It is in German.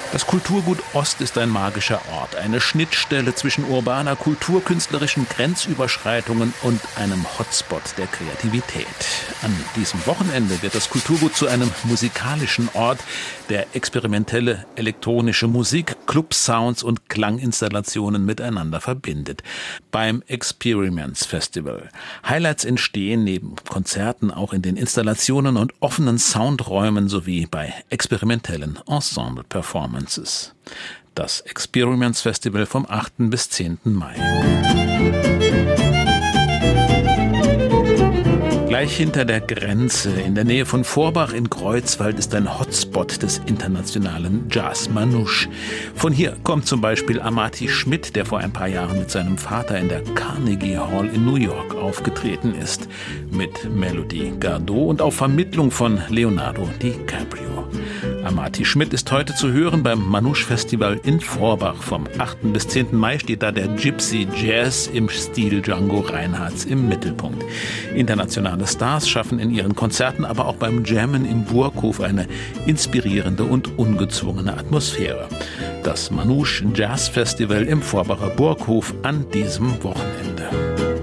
Das Kulturgut Ost ist ein magischer Ort, eine Schnittstelle zwischen urbaner, kulturkünstlerischen Grenzüberschreitungen und einem Hotspot der Kreativität. An diesem Wochenende wird das Kulturgut zu einem musikalischen Ort, der experimentelle elektronische Musik, Club-Sounds und Klanginstallationen miteinander verbindet. Beim Experiments Festival. Highlights entstehen neben Konzerten auch in den Installationen und offenen Soundräumen sowie bei experimentellen Ensemble-Performances. Das Experiments Festival vom 8. bis 10. Mai. Gleich hinter der Grenze, in der Nähe von Vorbach in Kreuzwald, ist ein Hotspot des internationalen Jazz Manouche. Von hier kommt zum Beispiel Amati Schmidt, der vor ein paar Jahren mit seinem Vater in der Carnegie Hall in New York aufgetreten ist. Mit Melody Gardot und auf Vermittlung von Leonardo DiCaprio. Amati Schmidt ist heute zu hören beim Manouche Festival in Vorbach. Vom 8. bis 10. Mai steht da der Gypsy Jazz im Stil Django Reinhardts im Mittelpunkt. Internationale Stars schaffen in ihren Konzerten, aber auch beim Jammen im Burghof eine inspirierende und ungezwungene Atmosphäre. Das Manouche Jazz Festival im Vorbacher Burghof an diesem Wochenende.